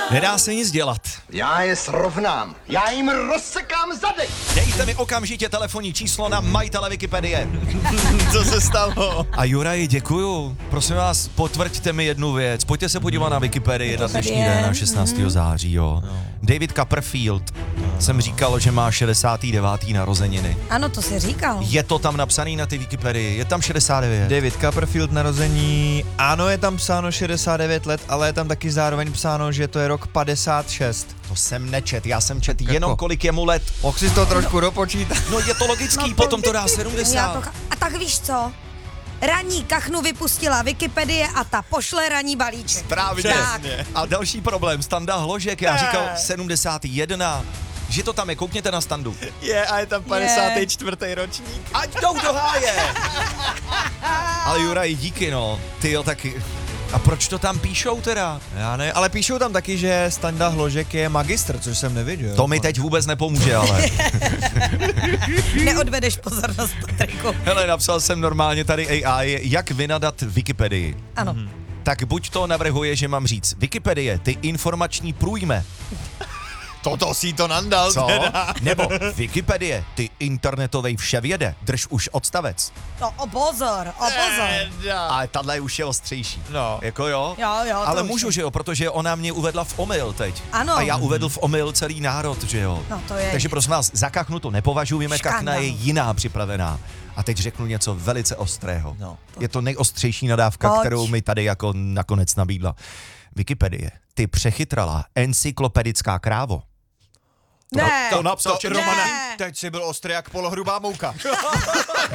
Nedá se nic dělat. Já je srovnám. Já jim rozsekám zadek. Dejte mi okamžitě telefonní číslo na majitele Wikipedie. Co se stalo? A Juraj, děkuju. Prosím vás, potvrďte mi jednu věc. Pojďte se podívat na Wikipedii na dnešní den, na 16. září, jo. David Copperfield. Jsem říkal, že má 69. narozeniny. Ano, to si říkal. Je to tam napsaný na ty Wikipedii, je tam 69. David Copperfield narození, ano, je tam psáno 69 let, ale je tam taky zároveň psáno, že to je rok 56. To jsem nečet, já jsem čet jenom kolik je mu let. Mohl si to trošku dopočítat. No je to logický, potom to dá 70. A tak víš co? Ranní kachnu vypustila Wikipedie a ta pošle ranní balíček. Správně. Tak. A další problém, Standa Hložek, já říkal 71. Že to tam je, koukněte na Standu. Je, a je tam 54. ročník. Ať jdou do háje! Ale Juraj, díky no, tyjo, taky. A proč to tam píšou teda? Já ne, ale píšou tam taky, že Standa Hložek je magistr, což jsem neviděl. To mi teď vůbec nepomůže, ale. Neodvedeš pozornost, Patriku. Hele, napsal jsem normálně tady AI, jak vynadat Wikipedii. Ano. Tak buď to navrhuje, že mám říct, Wikipedie, ty informační průjme. Toto si to nandal. Co? Teda. Nebo Wikipedie, ty internetovej vševěde, drž už odstavec. No, o pozor. Ale tahle už je ostřejší. No. Jako jo? Jo, to Ale už můžu, je. že jo, protože ona mě uvedla v omyl teď. Ano. A já uvedl v omyl celý národ, že jo. No, to je. Takže prosím vás, za kachnu to nepovažujeme, kachna Škandál. je jiná připravená. A teď řeknu něco velice ostrého. No. Je to nejostřejší nadávka, Pojď. kterou mi tady jako nakonec nabídla. Wikipedie, ty přechytralá encyklopedická krávo. Ne. To napsal To, Černoch. Romane, Ne. teď si byl ostrý jak polohrubá mouka.